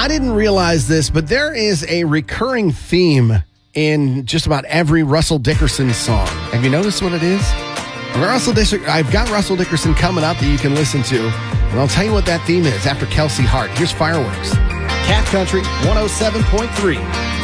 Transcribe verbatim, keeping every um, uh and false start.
I didn't realize this, but there is a recurring theme in just about every Russell Dickerson song. Have you noticed what it is? Russell Dickerson, I've got Russell Dickerson coming up that you can listen to, and I'll tell you what that theme is after Kelsey Hart. Here's Fireworks. Cat Country one oh seven point three.